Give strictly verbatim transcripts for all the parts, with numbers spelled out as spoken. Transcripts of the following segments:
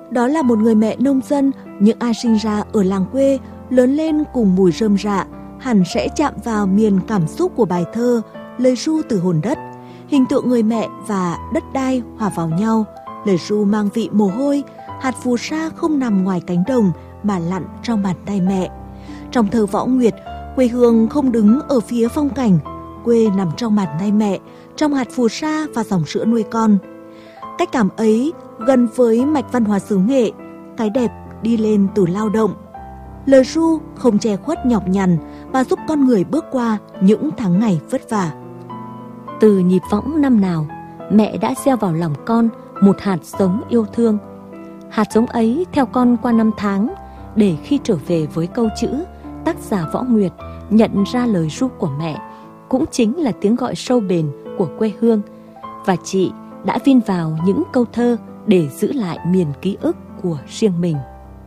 Đó là một người mẹ nông dân, những ai sinh ra ở làng quê, lớn lên cùng mùi rơm rạ, hẳn sẽ chạm vào miền cảm xúc của bài thơ, lời ru từ hồn đất. Hình tượng người mẹ và đất đai hòa vào nhau, lời ru mang vị mồ hôi, hạt phù sa không nằm ngoài cánh đồng mà lặn trong bàn tay mẹ. Trong thơ Võ Nguyệt, quê hương không đứng ở phía phong cảnh, quê nằm trong bàn tay mẹ, trong hạt phù sa và dòng sữa nuôi con. Cách cảm ấy gần với mạch văn hóa xứ Nghệ, cái đẹp đi lên từ lao động. Lời ru không che khuất nhọc nhằn và giúp con người bước qua những tháng ngày vất vả. Từ nhịp võng năm nào, mẹ đã gieo vào lòng con một hạt giống yêu thương. Hạt giống ấy theo con qua năm tháng, để khi trở về với câu chữ, tác giả Võ Nguyệt nhận ra lời ru của mẹ cũng chính là tiếng gọi sâu bền của quê hương, và chị đã vin vào những câu thơ để giữ lại miền ký ức của riêng mình.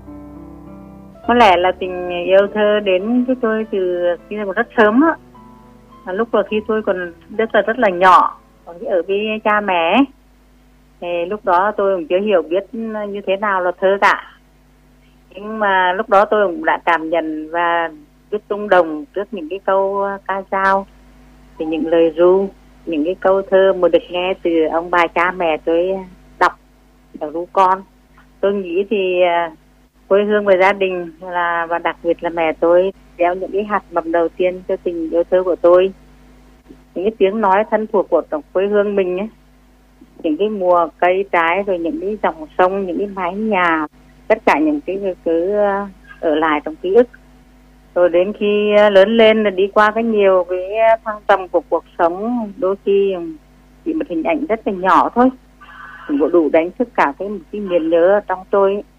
Có lẽ là tình yêu thơ đến với tôi từ khi còn rất sớm á. Lúc là khi tôi còn rất là rất là nhỏ, còn ở với cha mẹ, thì lúc đó tôi cũng chưa hiểu biết như thế nào là thơ cả. Nhưng mà lúc đó tôi cũng đã cảm nhận và biết rung động trước những cái câu ca dao, thì những lời ru, những cái câu thơ mà được nghe từ ông bà cha mẹ tôi đọc và ru con. Tôi nghĩ thì quê hương và gia đình là, và đặc biệt là mẹ tôi gieo những cái hạt mầm đầu tiên cho tình yêu thơ của tôi. Những cái tiếng nói thân thuộc của quê hương mình ấy, những cái mùa cây trái, rồi những cái dòng sông, những cái mái nhà, tất cả những cái cứ ở lại trong ký ức. Rồi đến khi lớn lên là đi qua cái nhiều cái thăng trầm của cuộc sống, đôi khi chỉ một hình ảnh rất là nhỏ thôi cũng có đủ đánh thức cả cái một cái miền nhớ trong tôi ấy.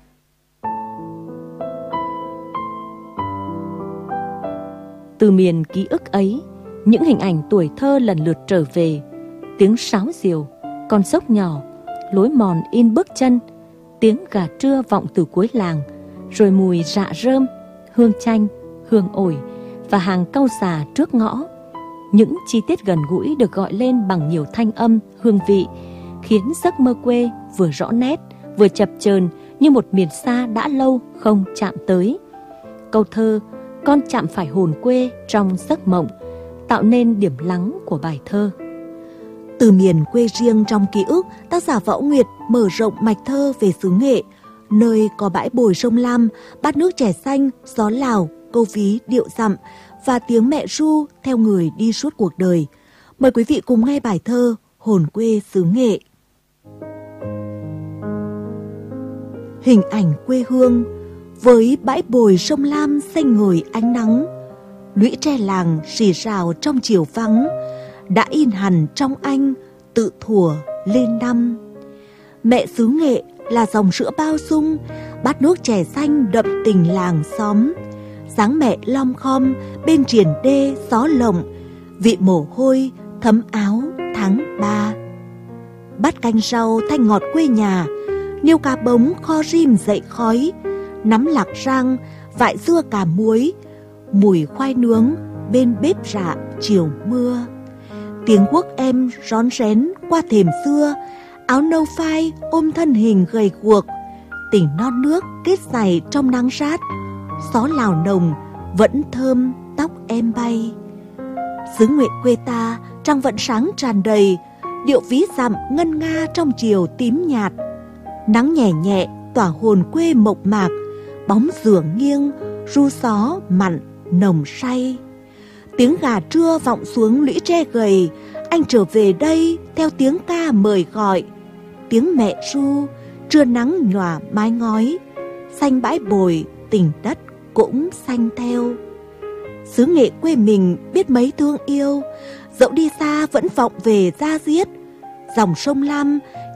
Từ miền ký ức ấy, những hình ảnh tuổi thơ lần lượt trở về. Tiếng sáo diều, con dốc nhỏ, lối mòn in bước chân, tiếng gà trưa vọng từ cuối làng, rồi mùi rạ rơm, hương chanh, hương ổi và hàng cau già trước ngõ. Những chi tiết gần gũi được gọi lên bằng nhiều thanh âm, hương vị, khiến giấc mơ quê vừa rõ nét, vừa chập chờn như một miền xa đã lâu không chạm tới. Câu thơ "Con chạm phải hồn quê trong giấc mộng" tạo nên điểm lắng của bài thơ. Từ miền quê riêng trong ký ức, tác giả Võ Nguyệt mở rộng mạch thơ về xứ Nghệ, nơi có bãi bồi sông Lam, bát nước chè xanh, gió Lào, câu ví điệu dặm và tiếng mẹ ru theo người đi suốt cuộc đời. Mời quý vị cùng nghe bài thơ Hồn quê xứ Nghệ. Hình ảnh quê hương với bãi bồi sông Lam xanh ngời ánh nắng, lũy tre làng rì rào trong chiều vắng, đã in hẳn trong anh tự thuở lên năm. Mẹ xứ Nghệ là dòng sữa bao dung, bát nước chè xanh đậm tình làng xóm. Dáng mẹ lom khom bên triền đê gió lộng, vị mồ hôi thấm áo tháng ba. Bát canh rau thanh ngọt quê nhà, niêu cá bống kho rim dậy khói, nắm lạc rang vại dưa cà muối, mùi khoai nướng bên bếp rạ chiều mưa. Tiếng guốc em rón rén qua thềm xưa, áo nâu phai ôm thân hình gầy guộc, tỉnh non nước kết dày trong nắng rát, gió Lào nồng vẫn thơm tóc em bay. Xứ Nghệ quê ta trăng vẫn sáng tràn đầy, điệu ví dặm ngân nga trong chiều tím nhạt. Nắng nhẹ nhẹ tỏa hồn quê mộc mạc, bóng rửa nghiêng ru gió mặn nồng say. Tiếng gà trưa vọng xuống lũy tre gầy, anh trở về đây theo tiếng ca mời gọi. Tiếng mẹ ru trưa nắng nhòa mái ngói, xanh bãi bồi tình đất cũng xanh theo. Xứ Nghệ quê mình biết mấy thương yêu, dẫu đi xa vẫn vọng về da diết. Dòng sông Lam